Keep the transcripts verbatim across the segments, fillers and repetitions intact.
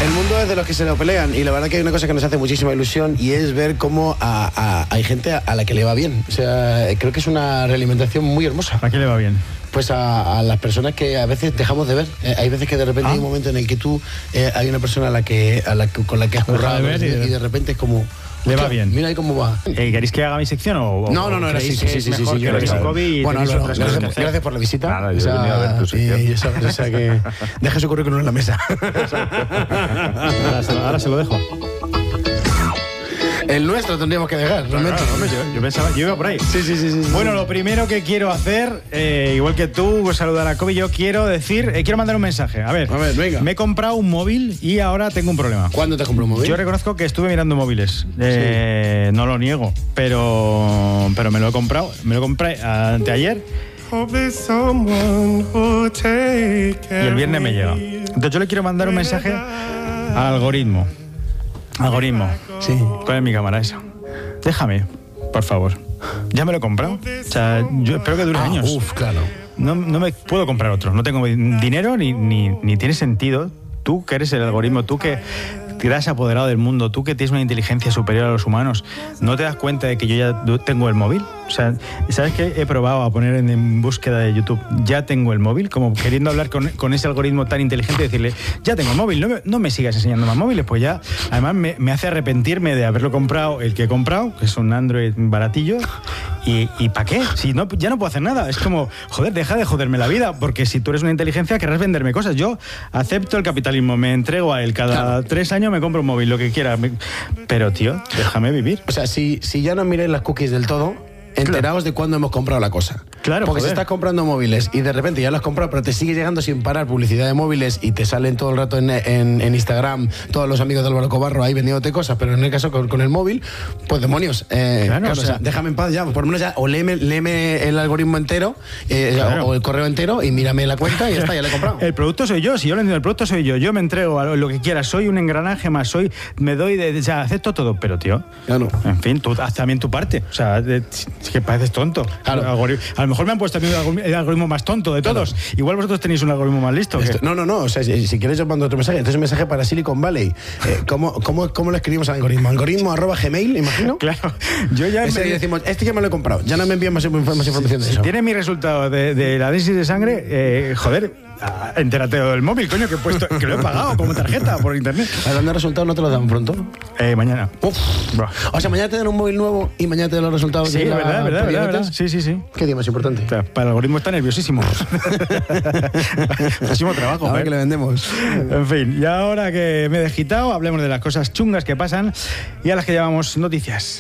El mundo es de los que se lo pelean y la verdad que hay una cosa que nos hace muchísima ilusión y es ver cómo a, a, hay gente a, a la que le va bien. O sea, creo que es una realimentación muy hermosa. ¿A quién le va bien? Pues a, a las personas que a veces dejamos de ver. Eh, hay veces que de repente ah. hay un momento en el que tú eh, hay una persona a la que, a la que con la que has currado de ver y, de... y de repente es como... Le va bien. Mira ahí cómo va. Eh, ¿Queréis que haga mi sección o...? No, no, no, era así. Sí, sí, sí, sí, sí, yo que sí. COVID Bueno, Álvaro, gracias, por, gracias por la visita. Nada, yo o sea, venía a ver tu sección. Y, y eso, o sea que deja su currículum en la mesa. ahora, se lo, ahora se lo dejo. El nuestro tendríamos que dejar, realmente. Claro, hombre, yo, yo pensaba, yo iba por ahí. Sí, sí, sí. sí bueno, sí. Lo primero que quiero hacer, eh, igual que tú, saludar a Kobe, yo quiero decir, eh, quiero mandar un mensaje. A ver, a ver, venga. Me he comprado un móvil y ahora tengo un problema. ¿Cuándo te has comprado un móvil? Yo reconozco que estuve mirando móviles. Eh, sí. No lo niego, pero, pero me lo he comprado. Me lo compré anteayer. Y el viernes me llega. Entonces yo le quiero mandar un mensaje al algoritmo. Algoritmo. Sí. ¿Cuál es mi cámara esa? Déjame, por favor. Ya me lo he comprado. O sea, yo espero que dure ah, años. Uf, claro. No, no me puedo comprar otro. No tengo dinero ni, ni, ni tiene sentido. Tú que eres el algoritmo, tú que te has apoderado del mundo, tú que tienes una inteligencia superior a los humanos, ¿no te das cuenta de que yo ya tengo el móvil? O sea, ¿sabes qué? He probado a poner en, en búsqueda de YouTube, ya tengo el móvil, como queriendo hablar con, con ese algoritmo tan inteligente y decirle, ya tengo el móvil, no me, no me sigas enseñando más móviles, pues ya, además me, me hace arrepentirme de haberlo comprado, el que he comprado, que es un Android baratillo, y, y ¿para qué? Si no, ya no puedo hacer nada, es como, joder, deja de joderme la vida, porque si tú eres una inteligencia querrás venderme cosas, yo acepto el capitalismo, me entrego a él, cada claro. tres años me compro un móvil, lo que quiera, me... pero tío, déjame vivir. O sea, si, si ya no miréis las cookies del todo, enteraos de cuándo hemos comprado la cosa. Claro, porque joder. Si estás comprando móviles y de repente ya lo has comprado, pero te sigue llegando sin parar publicidad de móviles y te salen todo el rato en, en, en Instagram todos los amigos de Álvaro Cobarro ahí vendiéndote cosas, pero en el caso con, con el móvil, pues demonios. Eh, claro, claro, o sea, o sea, déjame en paz ya, por lo menos ya, o léeme, léeme el algoritmo entero, eh, claro. o, o el correo entero y mírame la cuenta y ya está, ya le he comprado. El producto soy yo, si yo lo entiendo, el producto soy yo, yo me entrego a lo que quiera, soy un engranaje más, soy, me doy de, o sea, acepto todo, pero tío, claro. en fin, tú haz también tu parte, o sea, de, es que pareces tonto. Claro. A lo mejor me han puesto a mí el algoritmo más tonto de todos. Claro. Igual vosotros tenéis un algoritmo más listo. Esto, no, no, no. O sea, si, si quieres yo mando otro mensaje. Entonces un mensaje para Silicon Valley. Eh, ¿cómo, cómo, ¿Cómo lo escribimos al algoritmo? Algoritmo arroba gmail, imagino. Claro. Yo ya Ese me... decimos, este ya me lo he comprado. Ya no me envían más, más información de si eso. Tiene mi resultado de, de la análisis de sangre, eh, joder. Ah, entérate del móvil, coño, que he puesto, que lo he pagado como tarjeta por internet. ¿Hablando de resultados no te lo dan pronto? Eh, mañana. Uf. O sea, mañana te dan un móvil nuevo y mañana te dan los resultados. Sí, de la verdad, verdad, verdad, verdad. Sí, sí, sí. ¿Qué día más importante? O sea, para el algoritmo está nerviosísimo. Muchísimo trabajo. A ver que le vendemos. En fin, y ahora que me he desquitado, hablemos de las cosas chungas que pasan y a las que llamamos noticias.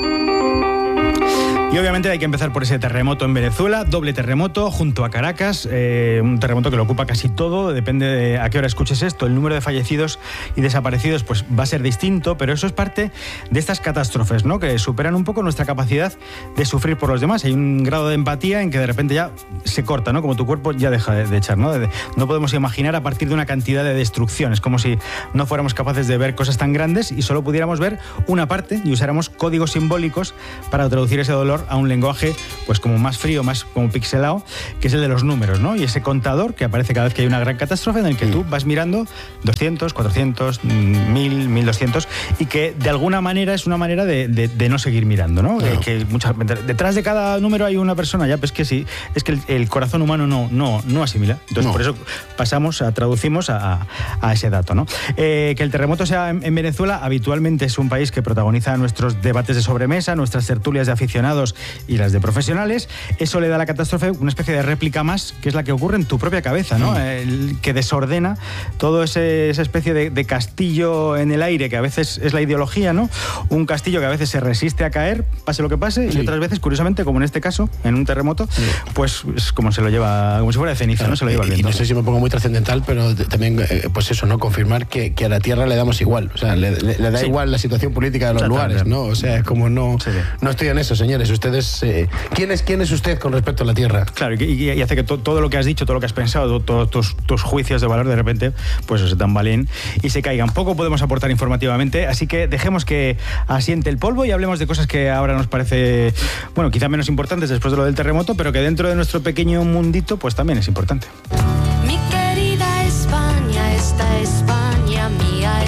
Y obviamente hay que empezar por ese terremoto en Venezuela, doble terremoto junto a Caracas, eh, un terremoto que lo ocupa casi todo, depende de a qué hora escuches esto, el número de fallecidos y desaparecidos pues va a ser distinto, pero eso es parte de estas catástrofes, ¿no? Que superan un poco nuestra capacidad de sufrir por los demás. Hay un grado de empatía en que de repente ya se corta, ¿no? Como tu cuerpo ya deja de, de echar, ¿no? De, de, no podemos imaginar a partir de una cantidad de destrucción, es como si no fuéramos capaces de ver cosas tan grandes y solo pudiéramos ver una parte y usáramos códigos simbólicos para traducir ese dolor a un lenguaje pues como más frío, más como pixelado, que es el de los números, ¿no? Y ese contador que aparece cada vez que hay una gran catástrofe en el que tú vas mirando doscientos, cuatrocientos, mil, mil doscientos y que de alguna manera es una manera de, de, de no seguir mirando, ¿no? Claro. Que, que muchas, detrás de cada número hay una persona, ya, pues que sí, es que el, el corazón humano no, no, no asimila. Entonces no. Por eso pasamos, a, traducimos a, a ese dato, ¿no? Eh, que el terremoto sea en, en Venezuela, habitualmente es un país que protagoniza nuestros debates de sobremesa, nuestras tertulias de aficionados y las de profesionales, eso le da a la catástrofe una especie de réplica más, que es la que ocurre en tu propia cabeza, ¿no? Mm. El que desordena todo ese, esa especie de, de castillo en el aire, que a veces es la ideología, ¿no? Un castillo que a veces se resiste a caer, pase lo que pase, sí. Y otras veces, curiosamente, como en este caso, en un terremoto, sí. Pues es como se lo lleva, como si fuera de ceniza, claro, ¿no? Se lo lleva el viento. Y no sé si me pongo muy trascendental, pero también, eh, pues eso, ¿no? Confirmar que, que a la Tierra le damos igual, o sea, le, le, le da sí. igual la situación política de los lugares, ¿no? O sea, es como no, sí. no estoy en eso, señores, ustedes... Eh, ¿quién, es, ¿Quién es usted con respecto a la Tierra? Claro, y, y hace que to, todo lo que has dicho, todo lo que has pensado, todos tus, tus juicios de valor de repente, pues se tambalean y se caigan. Poco podemos aportar informativamente, así que dejemos que asiente el polvo y hablemos de cosas que ahora nos parece, bueno, quizá menos importantes después de lo del terremoto, pero que dentro de nuestro pequeño mundito, pues también es importante. Mi querida España, esta España mía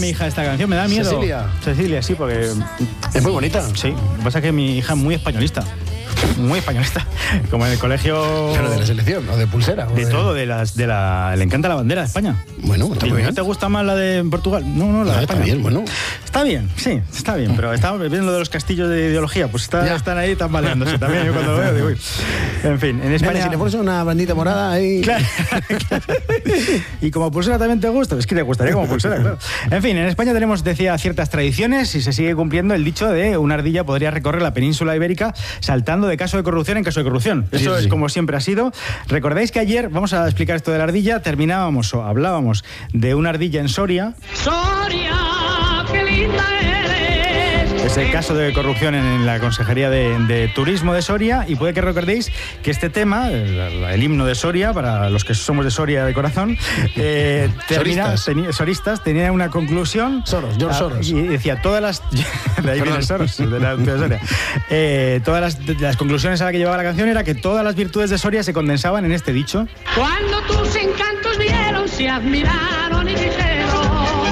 mi hija esta canción, me da miedo. Cecilia. Cecilia, sí, porque... Es muy bonita. Sí, lo que pasa es que mi hija es muy españolista. Muy españolista, como en el colegio... Pero de la selección, o de pulsera. O de, de todo, de las, de la... Le encanta la bandera de España. Bueno, está Digo, muy bien. ¿no te gusta más la de Portugal? No, no, la Ah, de está España. bien, bueno. Está bien, sí, está bien, pero estamos viendo lo de los castillos de ideología, pues está, Ya. están ahí tambaleándose también. Yo cuando lo veo digo, uy. En fin, en España... Nene, si le pones una bandita morada ahí... Claro, claro. Y como pulsera también te gusta, es que te gustaría como pulsera, claro. En fin, en España tenemos, decía, ciertas tradiciones y se sigue cumpliendo el dicho de una ardilla podría recorrer la península ibérica saltando de caso de corrupción en caso de corrupción. Sí, Eso sí, es sí. como siempre ha sido. Recordáis que ayer, vamos a explicar esto de la ardilla, terminábamos o hablábamos de una ardilla en Soria. Soria, qué linda eres. Es el caso de corrupción en la Consejería de, de Turismo de Soria, y puede que recordéis que este tema, el, el himno de Soria, para los que somos de Soria de corazón, eh, termina, Soristas. tenía, soristas, tenía una conclusión. Soros, George ah, Soros. Y decía, todas las... De ahí viene Soros, de la de Soria. Eh, todas las, de las conclusiones a las que llevaba la canción era que todas las virtudes de Soria se condensaban en este dicho. Cuando tus encantos vieron, se admiraron y dijeron: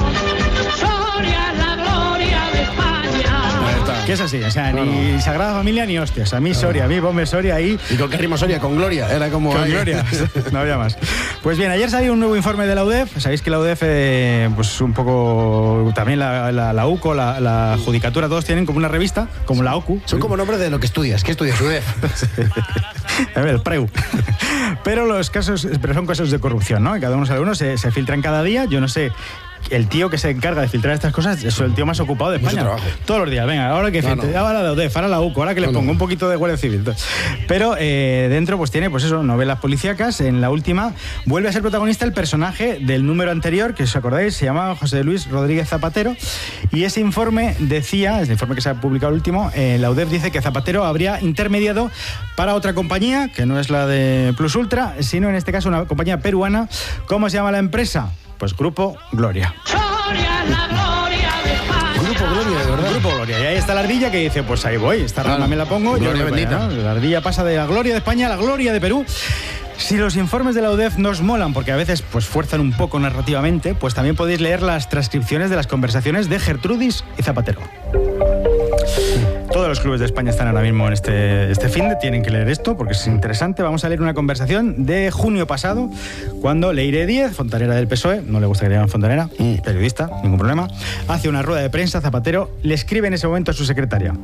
Soria es la gloria de España. Que es así, o sea, No, ni Sagrada Familia ni hostias. A mí Soria, a mí ponme Soria ahí. ¿Y con qué rima Soria? Con Gloria. Era como... Con ahí. gloria, no había más. Pues bien, ayer salió un nuevo informe de la U D E F. Sabéis que la U D E F, eh, pues un poco, también la, la, la U C O, la, la Judicatura, todos tienen como una revista, como la O C U. Son como nombres de lo que estudias. ¿Qué estudias? U D E F. A ver, el PREU. Pero los casos, pero son casos de corrupción, ¿no? Y cada uno sabe uno, se, se filtran cada día. Yo no sé, el tío que se encarga de filtrar estas cosas es el tío más ocupado de Mucho España. trabajo. Todos los días, venga, ahora que No, filtre, no. ahora la U D E F, ahora la U C O, ahora que le No, pongo no. un poquito de Guardia Civil. Pero eh, dentro pues tiene, pues eso, novelas policíacas. En la última vuelve a ser protagonista el personaje del número anterior, que os acordáis, se llamaba José Luis Rodríguez Zapatero, y ese informe decía, es el informe que se ha publicado el último, eh, la U D E F dice que Zapatero habría intermediado para otra compañía, que no es la de Plus Ultra, sino en este caso una compañía peruana. ¿Cómo se llama la empresa? Pues Grupo Gloria. Soria es la gloria de España. Grupo Gloria, de verdad. Grupo Gloria. Y ahí está la ardilla que dice, pues ahí voy, esta rama Claro. me la pongo. Gloria yo me voy, bendita. ¿no? La ardilla pasa de la gloria de España a la gloria de Perú. Si los informes de la U D E F nos molan, porque a veces pues fuerzan un poco narrativamente, pues también podéis leer las transcripciones de las conversaciones de Gertrudis y Zapatero. Todos los clubes de España están ahora mismo en este, este fin de, tienen que leer esto porque es interesante. Vamos a leer una conversación de junio pasado, cuando Leire Díez, fontanera del P S O E, no le gusta que le llamen fontanera, Mm. periodista, ningún problema, hace una rueda de prensa. Zapatero le escribe en ese momento a su secretaria: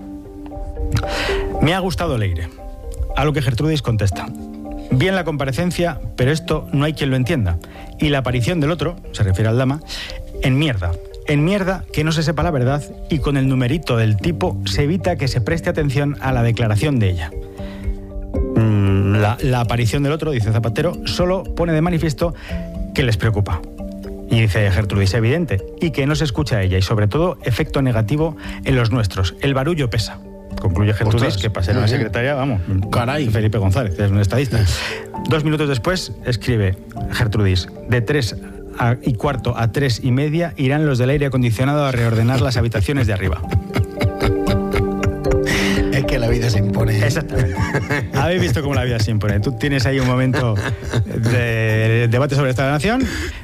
me ha gustado Leire. A lo que Gertrudis contesta: bien la comparecencia, pero esto no hay quien lo entienda. Y la aparición del otro, se refiere al Dama, en mierda. En mierda, que no se sepa la verdad, y con el numerito del tipo se evita que se preste atención a la declaración de ella. Mm, La, la aparición del otro, dice Zapatero, solo pone de manifiesto que les preocupa. Y dice Gertrudis, evidente, y que no se escucha a ella, y sobre todo, efecto negativo en los nuestros. El barullo pesa. Concluye Gertrudis, Ostras, que para ser una muy bien. secretaria, vamos, Caray. Felipe González, es un estadista. Dos minutos después, escribe Gertrudis: de tres a- y cuarto a tres y media irán los del aire acondicionado a reordenar las habitaciones de arriba. Es que la vida se impone. Exactamente. Habéis visto cómo la vida se impone. Tú tienes ahí un momento de debate sobre esta nación